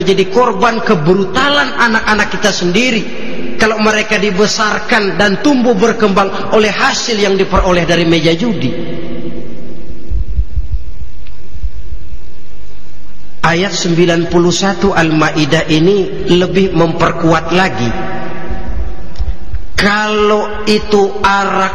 jadi korban kebrutalan anak-anak kita sendiri kalau mereka dibesarkan dan tumbuh berkembang oleh hasil yang diperoleh dari meja judi. Ayat 91 Al-Maidah ini lebih memperkuat lagi. Kalau itu arak,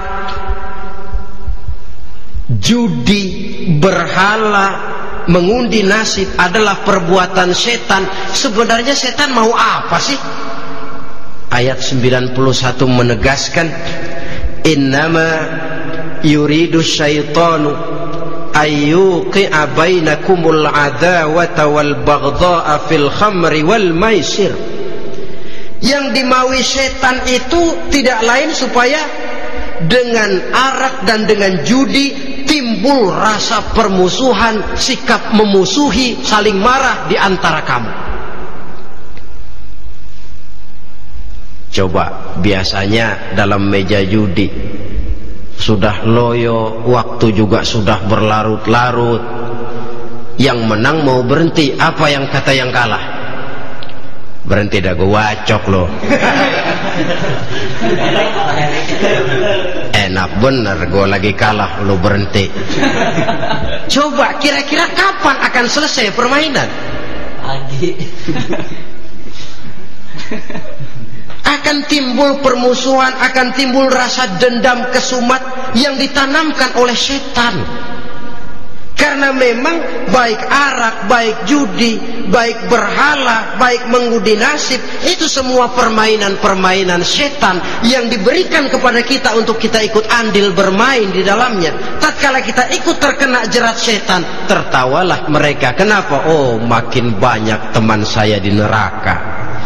judi, berhala, mengundi nasib adalah perbuatan setan, sebenarnya setan mau apa sih? Ayat 91 menegaskan, innama yuridu syaitanu ayyuqi'a bainakumul adawata wal baghdha'a fil khamri wal maisir. Yang dimaui setan itu tidak lain supaya dengan arak dan dengan judi timbul rasa permusuhan, sikap memusuhi, saling marah di antara kamu. Coba biasanya dalam meja judi sudah loyo, waktu juga sudah berlarut-larut, yang menang mau berhenti, apa yang kata yang kalah? Berhenti dah, gue wacok loh. Enak bener, gue lagi kalah, lo berhenti. Coba kira-kira kapan akan selesai permainan? Akan timbul permusuhan, akan timbul rasa dendam kesumat yang ditanamkan oleh setan. Karena memang baik arak, baik judi, baik berhala, baik mengundi nasib, itu semua permainan-permainan setan yang diberikan kepada kita untuk kita ikut andil bermain di dalamnya. Tatkala kita ikut terkena jerat setan, tertawalah mereka. Kenapa? Oh, makin banyak teman saya di neraka.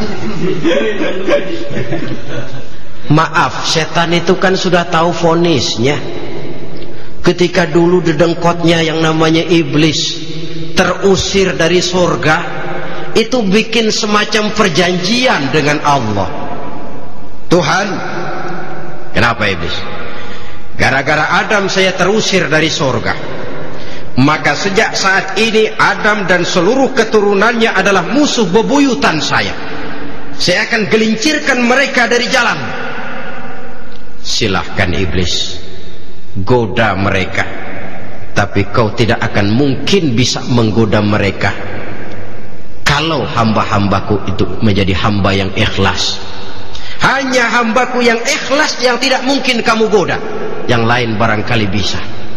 Maaf, setan itu kan sudah tahu vonisnya. Ketika dulu dedengkotnya yang namanya iblis terusir dari surga, itu bikin semacam perjanjian dengan Allah. Tuhan, kenapa iblis? Gara-gara Adam saya terusir dari surga. Maka sejak saat ini Adam dan seluruh keturunannya adalah musuh bebuyutan saya. Saya akan gelincirkan mereka dari jalan. Silahkan iblis, goda mereka, tapi kau tidak akan mungkin bisa menggoda mereka kalau hamba-hambaku itu menjadi hamba yang ikhlas. Hanya hambaku yang ikhlas yang tidak mungkin kamu goda, yang lain barangkali bisa.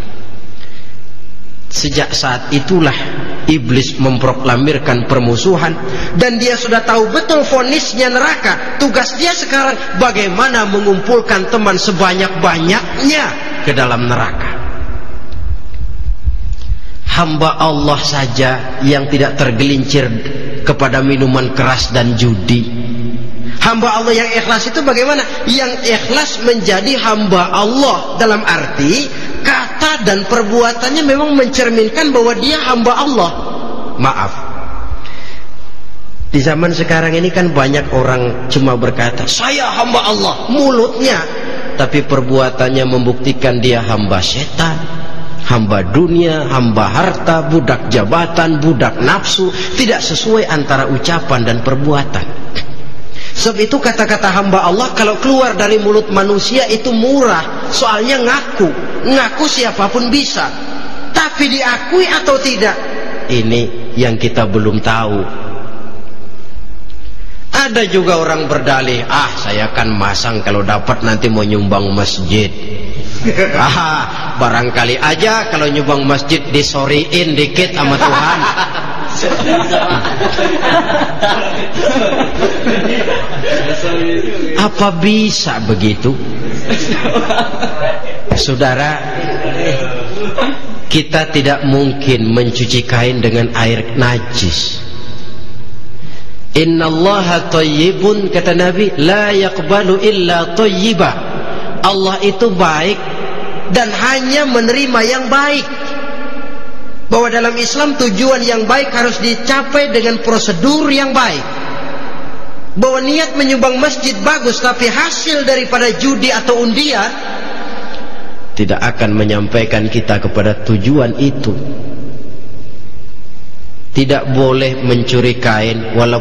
Sejak saat itulah iblis memproklamirkan permusuhan, dan dia sudah tahu betul vonisnya neraka. Tugas dia sekarang bagaimana mengumpulkan teman sebanyak-banyaknya ke dalam neraka. Hamba Allah saja yang tidak tergelincir kepada minuman keras dan judi. Hamba Allah yang ikhlas itu bagaimana? Yang ikhlas menjadi hamba Allah dalam arti kata dan perbuatannya memang mencerminkan bahwa dia hamba Allah. Maaf, di zaman sekarang ini kan banyak orang cuma berkata saya hamba Allah mulutnya, tapi perbuatannya membuktikan dia hamba setan, hamba dunia, hamba harta, budak jabatan, budak nafsu. Tidak sesuai antara ucapan dan perbuatan. Sebab itu kata-kata hamba Allah kalau keluar dari mulut manusia itu murah, soalnya ngaku siapapun bisa. Tapi diakui atau tidak, ini yang kita belum tahu. Ada juga orang berdalih, saya kan masang kalau dapat nanti mau nyumbang masjid. Barangkali aja kalau nyumbang masjid disoriin dikit sama Tuhan. Apa bisa begitu? Saudara, kita tidak mungkin mencuci kain dengan air najis. Innallaha thayyibun, kata Nabi, la yaqbalu illa thayyiba. Allah itu baik dan hanya menerima yang baik. Bahwa dalam Islam tujuan yang baik harus dicapai dengan prosedur yang baik. Bahwa niat menyumbang masjid bagus, tapi hasil daripada judi atau undian tidak akan menyampaikan kita kepada tujuan itu. tidak boleh mencuri kain walaupun